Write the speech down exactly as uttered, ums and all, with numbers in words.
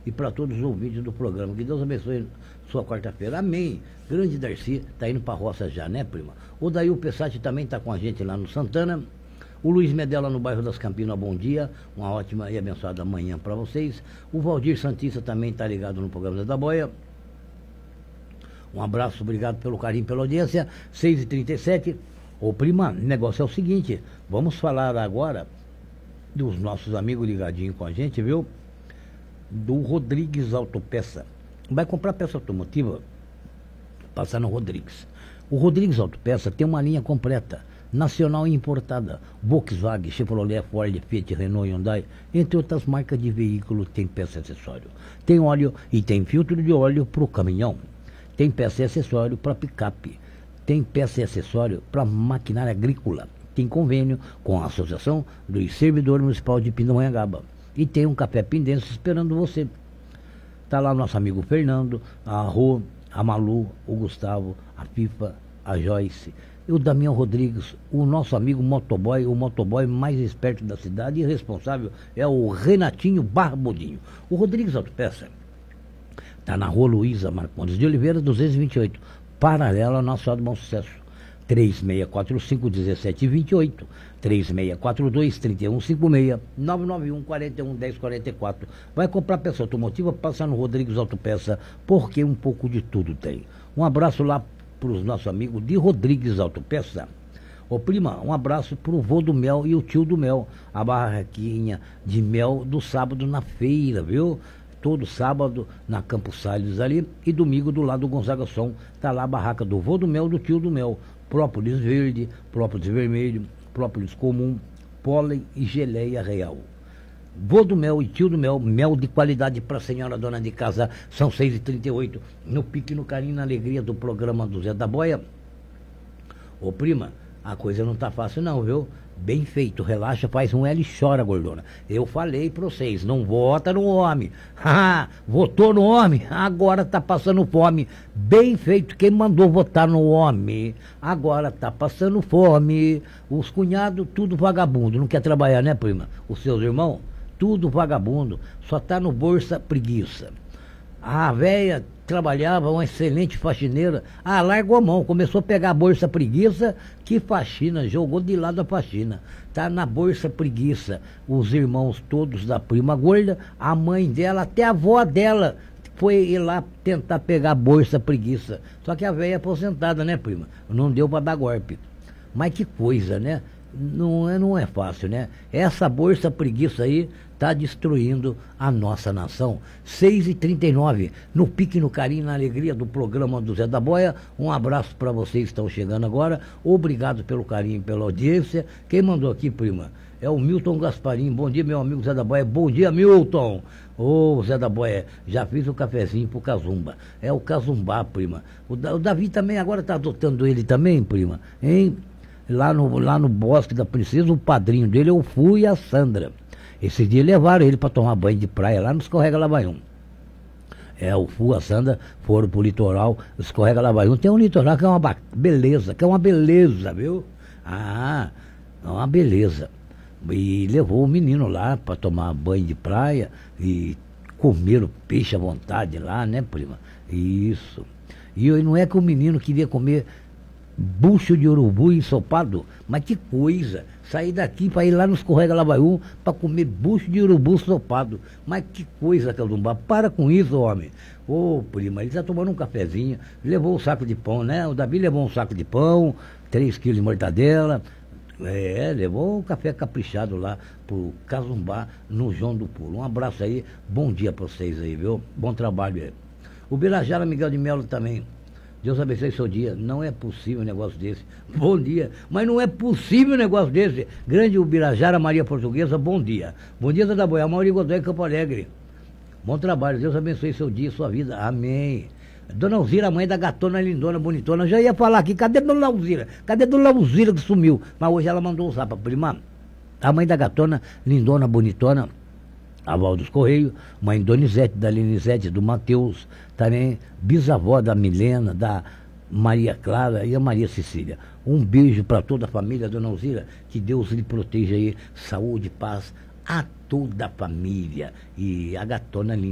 e para todos os ouvintes do programa. Que Deus abençoe sua quarta-feira. Amém. Grande Darcy está indo para a roça já, né, prima? O Daí Pessati também está com a gente lá no Santana. O Luiz Medella no bairro das Campinas, bom dia. Uma ótima e abençoada manhã para vocês. O Valdir Santista também está ligado no programa Zé da Boia. Um abraço, obrigado pelo carinho, pela audiência. seis e trinta e sete. Ô prima, o negócio é o seguinte, vamos falar agora dos nossos amigos ligadinhos com a gente, viu? Do Rodrigues Autopeça. Vai comprar peça automotiva? Passa no Rodrigues. O Rodrigues Autopeça tem uma linha completa, nacional e importada. Volkswagen, Chevrolet, Ford, Fiat, Renault, Hyundai, entre outras marcas de veículo, tem peça e acessório. Tem óleo e tem filtro de óleo para o caminhão. Tem peça e acessório para picape. Tem peça e acessório para maquinária agrícola. Tem convênio com a Associação dos Servidores Municipais de Pindamonhangaba. E tem um café pindense esperando você. Está lá nosso amigo Fernando, a Rô, a Malu, o Gustavo, a Pipa, a Joyce, e o Damião Rodrigues, o nosso amigo motoboy, o motoboy mais esperto da cidade e responsável é o Renatinho Barbudinho. O Rodrigues Autopeça está na Rua Luísa Marcondes de Oliveira, duzentos e vinte e oito, paralela ao nosso Bom Sucesso. três seis quatro cinco, um sete dois oito, três seis quatro dois, três um cinco seis, nove nove um, quatro um, um zero quatro quatro. Vai comprar peça automotiva, passa no Rodrigues Autopeça, porque um pouco de tudo tem. Um abraço lá para os nossos amigos de Rodrigues Autopeça. Ô prima, um abraço para o vô do Mel e o tio do Mel, a barraquinha de mel do sábado na feira, viu? Todo sábado na Campos Salles ali e domingo do lado do Gonzaga Som, tá lá a barraca do vô do Mel, do tio do Mel. Própolis verde, própolis vermelho, própolis comum, pólen e geleia real. Vô do Mel e tio do Mel, mel de qualidade para a senhora dona de casa, são seis e trinta e oito, no pique, no carinho, na alegria do programa do Zé da Boia. Ô prima, a coisa não tá fácil não, viu? Bem feito, relaxa, faz um L e chora, gordona. Eu falei pra vocês, não vota no homem. Ah, votou no homem, agora tá passando fome. Bem feito, quem mandou votar no homem, agora tá passando fome. Os cunhados, tudo vagabundo, não quer trabalhar, né, prima? Os seus irmãos, tudo vagabundo, só tá no bolsa preguiça. A véia trabalhava, uma excelente faxineira. Ah, largou a mão, começou a pegar a bolsa preguiça, que faxina, jogou de lado a faxina. Tá na bolsa preguiça. Os irmãos todos da prima gorda, a mãe dela, até a avó dela, foi ir lá tentar pegar a bolsa preguiça. Só que a véia é aposentada, né, prima? Não deu pra dar golpe. Mas que coisa, né? Não é, não é fácil, né? Essa bolsa preguiça aí está destruindo a nossa nação. seis e trinta e nove, no pique, no carinho, na alegria do programa do Zé da Boia. Um abraço para vocês que estão chegando agora. Obrigado pelo carinho e pela audiência. Quem mandou aqui, prima? É o Milton Gasparim. Bom dia, meu amigo Zé da Boia. Bom dia, Milton. Ô, oh, Zé da Boia, já fiz o cafezinho pro Cazumba. É o Cazumbá, prima. O, o Davi também agora está adotando ele também, prima, hein? Lá no, lá no Bosque da Princesa, o padrinho dele é o Fu e a Sandra. Esse dia levaram ele para tomar banho de praia lá no Escorrega Lavaium. É, o Fu e a Sandra foram pro litoral, Escorrega Lavaium. Tem um litoral que é uma beleza, que é uma beleza, viu? Ah, é uma beleza. E levou o menino lá para tomar banho de praia e comeram peixe à vontade lá, né, prima? Isso. E não é que o menino queria comer bucho de urubu ensopado, mas que coisa, sair daqui para ir lá no Escorrega Lavaiú para comer bucho de urubu ensopado, mas que coisa, Calumbá, para com isso, homem. Ô, oh, prima, ele está tomando um cafezinho, levou um saco de pão, né? O Davi levou um saco de pão, três quilos de mortadela, é, levou um café caprichado lá pro Cazumbá, no João do Pulo. Um abraço aí, bom dia para vocês aí, viu? Bom trabalho aí. O Birajara Miguel de Melo também. Deus abençoe seu dia. Não é possível um negócio desse. Bom dia. Mas não é possível um negócio desse. Grande Ubirajara, Maria Portuguesa, bom dia. Bom dia, Zé da Boia. Mauri Godoy, Campo Alegre. Bom trabalho. Deus abençoe seu dia e sua vida. Amém. Dona Alzira, mãe da gatona lindona, bonitona. Já ia falar aqui. Cadê Dona Alzira? Cadê Dona Alzira que sumiu? Mas hoje ela mandou usar pra prima. A mãe da gatona lindona, bonitona. A Val dos Correios, mãe Donizete, da Linizete, do Matheus, também bisavó da Milena, da Maria Clara e a Maria Cecília. Um beijo para toda a família, Dona Alzira, que Deus lhe proteja aí, saúde, paz a toda a família. E a gatona linda.